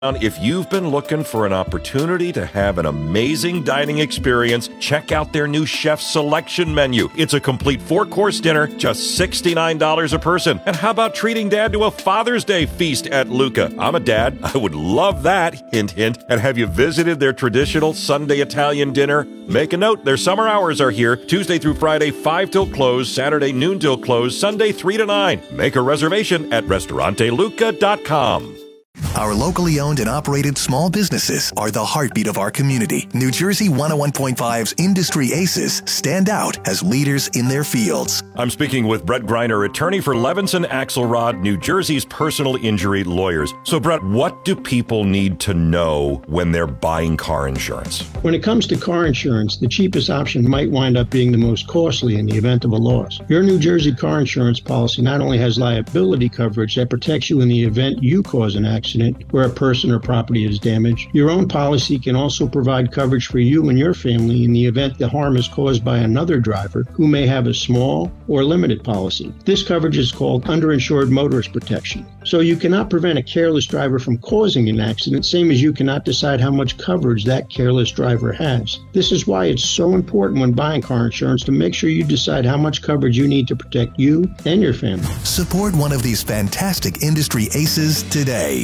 If you've been looking for an opportunity to have an amazing dining experience, check out their new Chef Selection menu. It's a complete 4-course dinner, just $69 a person. And how about treating Dad to a Father's Day feast at Luca? I'm a dad. I would love that. Hint, hint. And have you visited their traditional Sunday Italian dinner? Make a note. Their summer hours are here, Tuesday through Friday, 5 till close, Saturday noon till close, Sunday 3 to 9. Make a reservation at restauranteluca.com. Our locally owned and operated small businesses are the heartbeat of our community. New Jersey 101.5's Industry Aces stand out as leaders in their fields. I'm speaking with Brett Greiner, attorney for Levinson Axelrod, New Jersey's personal injury lawyers. So, Brett, what do people need to know when they're buying car insurance? When it comes to car insurance, the cheapest option might wind up being the most costly in the event of a loss. Your New Jersey car insurance policy not only has liability coverage that protects you in the event you cause an accident where a person or property is damaged, your own policy can also provide coverage for you and your family in the event the harm is caused by another driver who may have a small or limited policy. This coverage is called underinsured motorist protection. So you cannot prevent a careless driver from causing an accident, same as you cannot decide how much coverage that careless driver has. This is why it's so important when buying car insurance to make sure you decide how much coverage you need to protect you and your family. Support one of these fantastic industry aces today.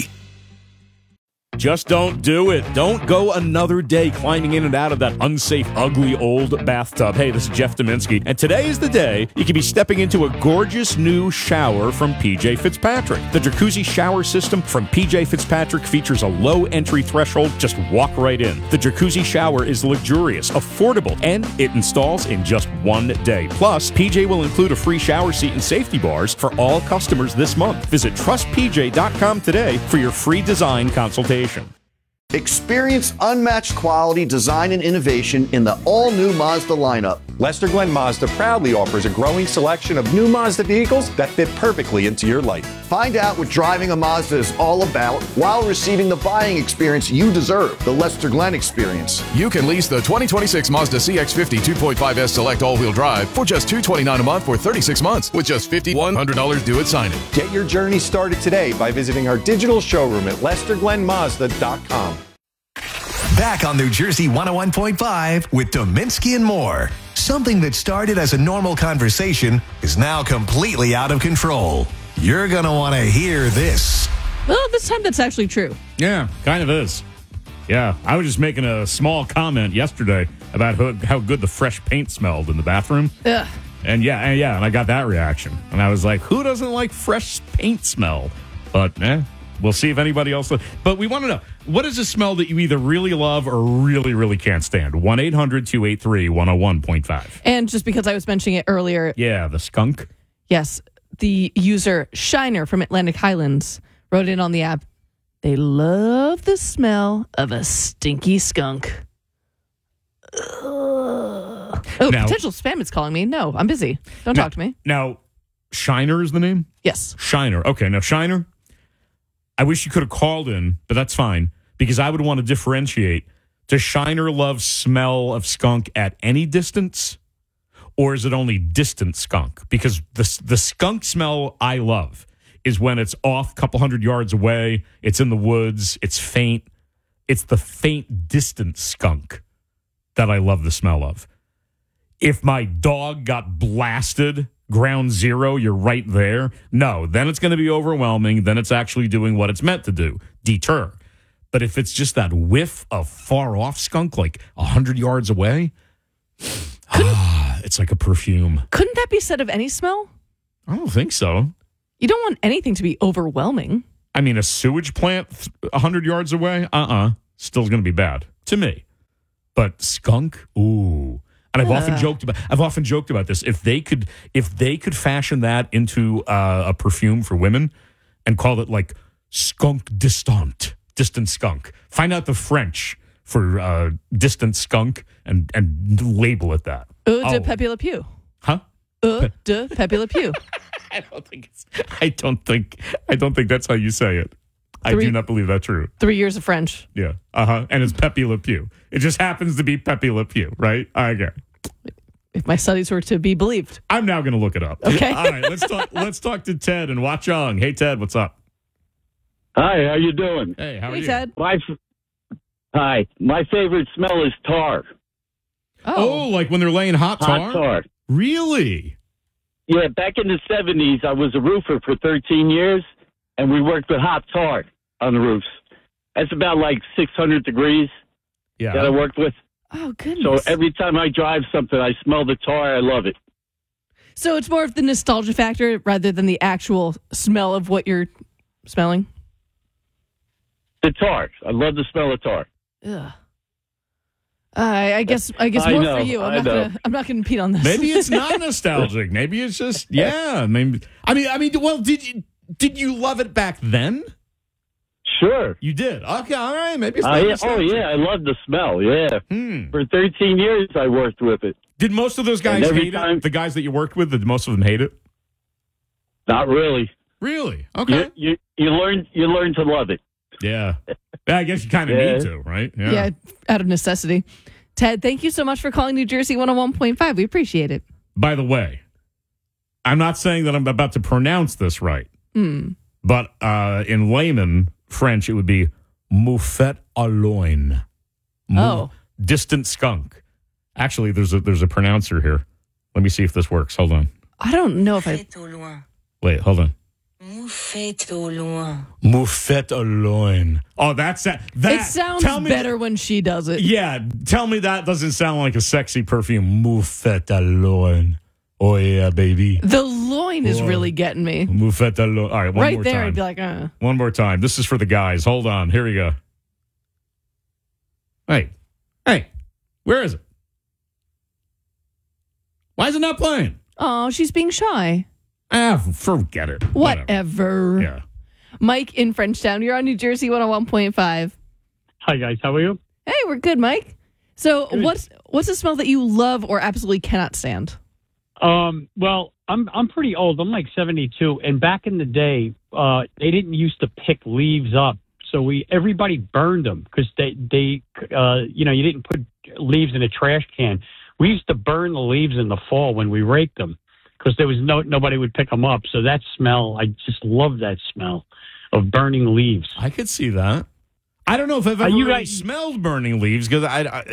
Just don't do it. Don't go another day climbing in and out of that unsafe, ugly, old bathtub. Hey, this is Jeff Dominski, and today is the day you can be stepping into a gorgeous new shower from PJ Fitzpatrick. The jacuzzi shower system from PJ Fitzpatrick features a low entry threshold. Just walk right in. The jacuzzi shower is luxurious, affordable, and it installs in just 1 day. Plus, PJ will include a free shower seat and safety bars for all customers this month. Visit trustpj.com today for your free design consultation. Experience unmatched quality, design, and innovation in the all-new Mazda lineup. Lester Glenn Mazda proudly offers a growing selection of new Mazda vehicles that fit perfectly into your life. Find out what driving a Mazda is all about while receiving the buying experience you deserve, the Lester Glenn experience. You can lease the 2026 Mazda CX-50 2.5S Select all-wheel drive for just $229 a month for 36 months with just $5,100 due at signing. Get your journey started today by visiting our digital showroom at LesterGlennMazda.com. Back on New Jersey 101.5 with Dominski and more. Something that started as a normal conversation is now completely out of control. You're going to want to hear this. Well, this time that's actually true. Yeah, kind of is. Yeah, I was just making a small comment yesterday about how good the fresh paint smelled in the bathroom. Ugh. And and I got that reaction. And I was like, who doesn't like fresh paint smell? But, we'll see if anybody else does. But we want to know, what is a smell that you either really love or really, really can't stand? 1-800-283-101.5. And just because I was mentioning it earlier. Yeah, the skunk. Yes. The user Shiner from Atlantic Highlands wrote in on the app, they love the smell of a stinky skunk. Oh, potential spam is calling me. No, I'm busy. Don't talk to me. Now, Shiner is the name? Yes. Shiner. Okay, now Shiner, I wish you could have called in, but that's fine, because I would want to differentiate. Does Shiner love smell of skunk at any distance, or is it only distant skunk? Because the skunk smell I love is when it's off a couple hundred yards away, it's in the woods, it's faint. It's the faint, distant skunk that I love the smell of. If my dog got blasted, ground zero, you're right there. No, then it's going to be overwhelming. Then it's actually doing what it's meant to do, deter. But if it's just that whiff of far-off skunk, like 100 yards away, it's like a perfume. Couldn't that be said of any smell? I don't think so. You don't want anything to be overwhelming. I mean, a sewage plant 100 yards away, still going to be bad to me. But skunk, ooh. And I've often joked about this. If they could fashion that into a perfume for women and call it like skunk distant skunk. Find out the French for distant skunk and label it that. De Pepe Le Pew. Huh? De Pepe Le Pew. I don't think that's how you say it. I do not believe that's true. 3 years of French. Yeah. And it's Pepe Le Pew. It just happens to be Pepe Le Pew, right? Okay. If my studies were to be believed. I'm now going to look it up. Okay. All right. Let's talk to Ted in Watchung. Hey, Ted, what's up? Hi, how you doing? Hey, how are Hey, you? Ted. Hi, my favorite smell is tar. Oh, like when they're laying hot tar? Hot tar. Really? Yeah, back in the 70s, I was a roofer for 13 years, and we worked with hot tar on the roofs. That's about like 600 degrees Yeah. that I worked with. Oh, goodness. So every time I drive something, I smell the tar. I love it. So it's more of the nostalgia factor rather than the actual smell of what you're smelling? The tar. I love the smell of tar. Ugh. I guess I more know, for you. I know. I'm not gonna compete on this. Maybe it's not nostalgic. Maybe it's just Maybe. I mean. Well, did you love it back then? Sure. You did. Okay. All right. Maybe it's not nostalgic. I love the smell. Yeah. For 13 years, I worked with it. Did most of those guys And every hate time- it? The guys that you worked with, did most of them hate it? Not really. Really? Okay. You learn to love it. Yeah. I guess you kind of need to, right? Yeah, out of necessity. Ted, thank you so much for calling New Jersey 101.5. We appreciate it. By the way, I'm not saying that I'm about to pronounce this right, but in layman French, it would be moufette à loin. Distant skunk. Actually, there's a pronouncer here. Let me see if this works. Hold on. I don't know if I... Wait, hold on. Moufette au loin. Moufette à loin. Oh, that's that. It sounds better when she does it. Yeah, tell me that doesn't sound like a sexy perfume. Moufette à loin. Oh, yeah, baby. The loin is really getting me. Moufette à loin. All right, one right more there, time. I'd be like, One more time. This is for the guys. Hold on. Here we go. Hey, where is it? Why is it not playing? oh, she's being shy. Forget it. Whatever. Yeah. Mike in Frenchtown, you're on New Jersey 101.5. Hi, guys. How are you? Hey, we're good, Mike. So what's a smell that you love or absolutely cannot stand? Well, I'm pretty old. I'm like 72, and back in the day, they didn't used to pick leaves up, so everybody burned them because they you didn't put leaves in a trash can. We used to burn the leaves in the fall when we raked them because there was nobody would pick them up. So that smell, I just love that smell of burning leaves. I could see that. I don't know if I've ever really smelled burning leaves because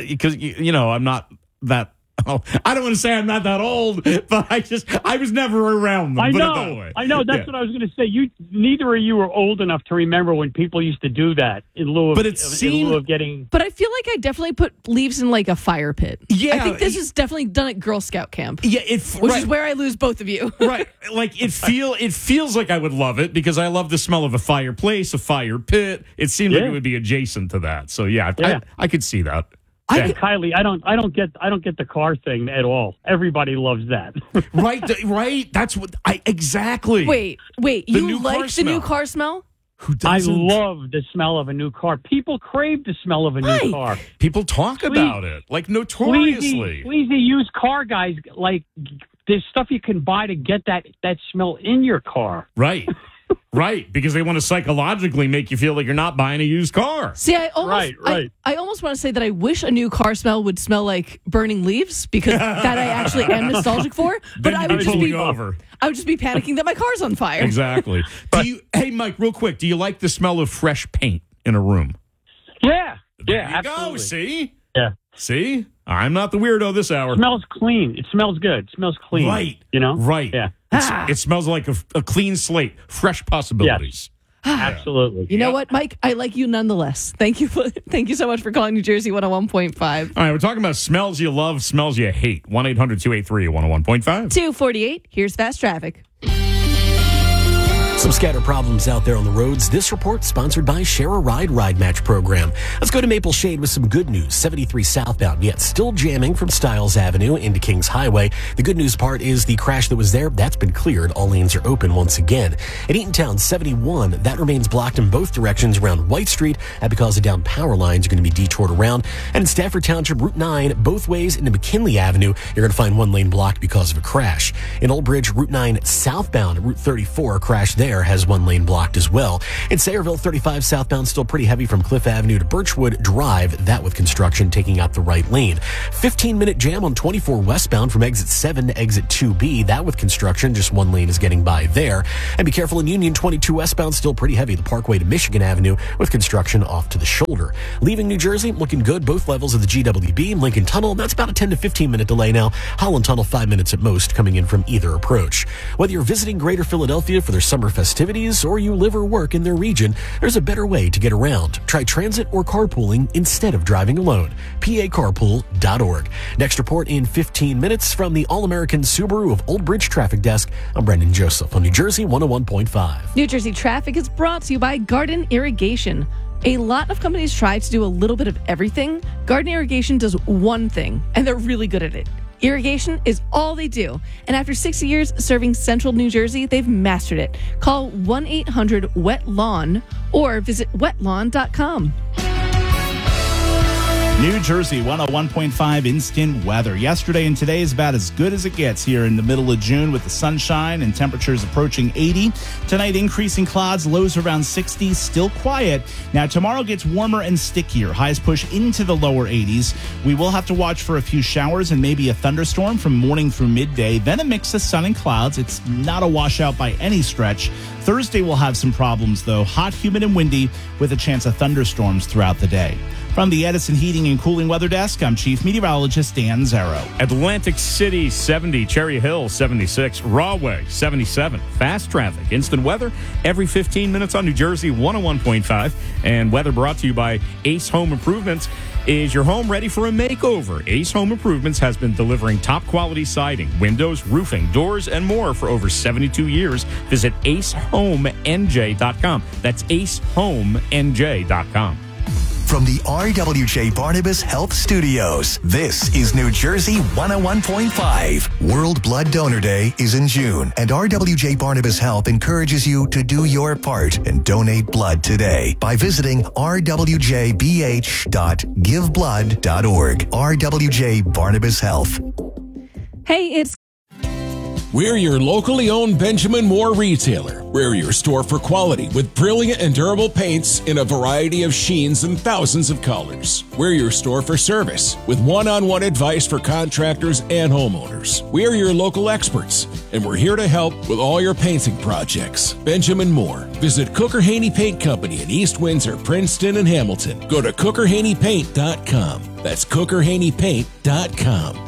I'm not that. Oh, I don't want to say I'm not that old, but I was never around them. I put know. it that way. I know. That's what I was going to say. Neither of you were old enough to remember when people used to do that in lieu of getting. But I feel like I definitely put leaves in like a fire pit. Yeah, I think this is definitely done at Girl Scout camp. Yeah, which is where I lose both of you. Right, like it feels like I would love it because I love the smell of a fireplace, a fire pit. It seems like it would be adjacent to that. So I could see that. Kylie, I don't get the car thing at all. Everybody loves that. Right. That's what exactly. Wait. You like the new car smell? Who doesn't? I love the smell of a new car. People crave the smell of a new car. People talk about it like notoriously. Sleazy used car guys, like there's stuff you can buy to get that smell in your car. Right. Right, because they want to psychologically make you feel like you're not buying a used car. See, I almost want to say that I wish a new car smell would smell like burning leaves because that I actually am nostalgic for. But I would just be panicking that my car's on fire. Exactly. Hey, Mike, real quick, do you like the smell of fresh paint in a room? Yeah. There yeah, you absolutely. go. See? Yeah. See? I'm not the weirdo this hour. It smells clean. It smells good. It smells clean. Right. You know? Right. Yeah. It smells like a clean slate, fresh possibilities. Yes. Absolutely. You know what, Mike? I like you nonetheless. Thank you so much for calling New Jersey 101.5. All right, we're talking about smells you love, smells you hate. 1-800-283-101.5. 248. Here's fast traffic. Some scatter problems out there on the roads. This report sponsored by Share a Ride Ride Match program. Let's go to Maple Shade with some good news. 73 southbound, yet still jamming from Stiles Avenue into Kings Highway. The good news part is the crash that was there, that's been cleared. All lanes are open once again. At Eatontown, 71, that remains blocked in both directions around White Street. That because of down power lines are going to be detoured around. And in Stafford Township, Route 9, both ways into McKinley Avenue, you're going to find one lane blocked because of a crash. In Old Bridge, Route 9 southbound, Route 34, crash there. there has one lane blocked as well. In Sayreville, 35 southbound still pretty heavy from Cliff Avenue to Birchwood Drive. That with construction taking out the right lane. 15-minute jam on 24 westbound from exit 7 to exit 2B. That with construction, just one lane is getting by there. And be careful in Union, 22 westbound still pretty heavy. The Parkway to Michigan Avenue with construction off to the shoulder. Leaving New Jersey, looking good. Both levels of the GWB. Lincoln Tunnel, that's about a 10 to 15 minute delay now. Holland Tunnel, 5 minutes at most coming in from either approach. Whether you're visiting Greater Philadelphia for their summer festivities or you live or work in their region, there's a better way to get around. Try transit or carpooling instead of driving alone. PACarpool.org. Next report in 15 minutes from the All-American Subaru of Old Bridge Traffic Desk. I'm Brendan Joseph on New Jersey 101.5. New Jersey Traffic is brought to you by Garden Irrigation. A lot of companies try to do a little bit of everything. Garden Irrigation does one thing, and they're really good at it. Irrigation is all they do. And after 60 years serving central New Jersey, they've mastered it. Call 1-800-WET-LAWN or visit wetlawn.com. New Jersey 101.5 instant weather. Yesterday and today is about as good as it gets here in the middle of June with the sunshine and temperatures approaching 80. Tonight, increasing clouds, lows around 60, still quiet. Now, tomorrow gets warmer and stickier. Highs push into the lower 80s. We will have to watch for a few showers and maybe a thunderstorm from morning through midday. Then a mix of sun and clouds. It's not a washout by any stretch. Thursday will have some problems, though. Hot, humid, and windy with a chance of thunderstorms throughout the day. From the Edison Heating and Cooling Weather Desk, I'm Chief Meteorologist Dan Zarrow. Atlantic City, 70. Cherry Hill, 76. Rahway, 77. Fast traffic. Instant weather every 15 minutes on New Jersey 101.5. And weather brought to you by Ace Home Improvements. Is your home ready for a makeover? Ace Home Improvements has been delivering top-quality siding, windows, roofing, doors, and more for over 72 years. Visit acehomemnj.com. That's acehomemnj.com. From the RWJ Barnabas Health Studios, this is New Jersey 101.5. World Blood Donor Day is in June, and RWJ Barnabas Health encourages you to do your part and donate blood today by visiting rwjbh.giveblood.org. RWJ Barnabas Health. Hey, it's We're your locally owned Benjamin Moore retailer. We're your store for quality with brilliant and durable paints in a variety of sheens and thousands of colors. We're your store for service with one-on-one advice for contractors and homeowners. We are your local experts, and we're here to help with all your painting projects. Benjamin Moore. Visit Cooker Haney Paint Company in East Windsor, Princeton, and Hamilton. Go to CookerHaneyPaint.com. That's CookerHaneyPaint.com.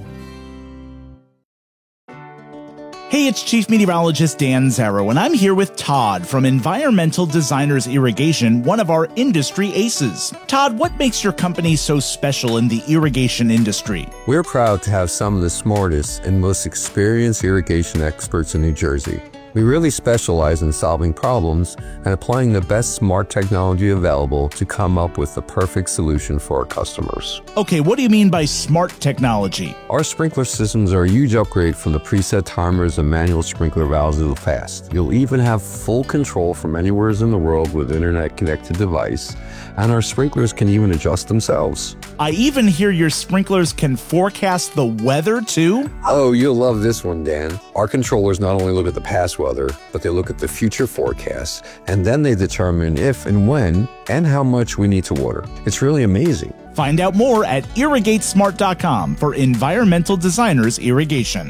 Hey, it's Chief Meteorologist Dan Zarrow, and I'm here with Todd from Environmental Designers Irrigation, one of our industry aces. Todd, what makes your company so special in the irrigation industry? We're proud to have some of the smartest and most experienced irrigation experts in New Jersey. We really specialize in solving problems and applying the best smart technology available to come up with the perfect solution for our customers. Okay, what do you mean by smart technology? Our sprinkler systems are a huge upgrade from the preset timers and manual sprinkler valves of the past. You'll even have full control from anywhere in the world with internet-connected device, and our sprinklers can even adjust themselves. I even hear your sprinklers can forecast the weather, too? Oh, you'll love this one, Dan. Our controllers not only look at the past weather, but they look at the future forecasts, and then they determine if and when and how much we need to water. It's really amazing. Find out more at irrigatesmart.com for Environmental Designers Irrigation.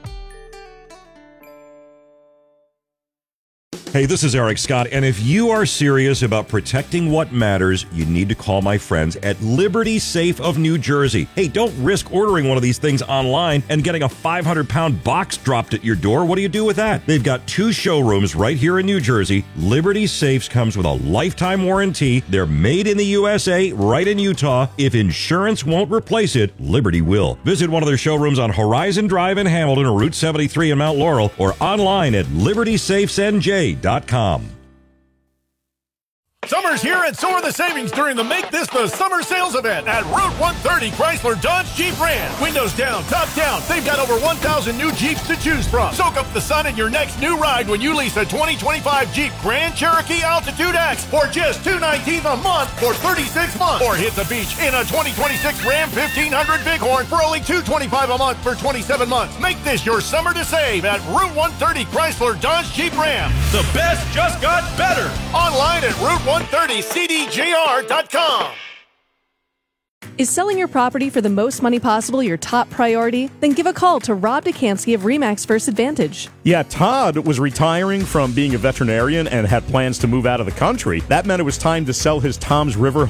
Hey, this is Eric Scott, and if you are serious about protecting what matters, you need to call my friends at Liberty Safe of New Jersey. Hey, don't risk ordering one of these things online and getting a 500-pound box dropped at your door. What do you do with that? They've got 2 showrooms right here in New Jersey. Liberty Safes comes with a lifetime warranty. They're made in the USA, right in Utah. If insurance won't replace it, Liberty will. Visit one of their showrooms on Horizon Drive in Hamilton or Route 73 in Mount Laurel, or online at libertysafesnj.com. Summer's here and so are the savings during the Make This the Summer Sales event at Route 130 Chrysler Dodge Jeep Ram. Windows down, top down. They've got over 1,000 new Jeeps to choose from. Soak up the sun in your next new ride when you lease a 2025 Jeep Grand Cherokee Altitude X for just $219 a month for 36 months. Or hit the beach in a 2026 Ram 1500 Bighorn for only $225 a month for 27 months. Make this your summer to save at Route 130 Chrysler Dodge Jeep Ram. The best just got better. Online at Route130CDJR.com. Is selling your property for the most money possible your top priority? Then give a call to Rob Dekamsky of RE/MAX First Advantage. Yeah, Todd was retiring from being a veterinarian and had plans to move out of the country. That meant it was time to sell his Tom's River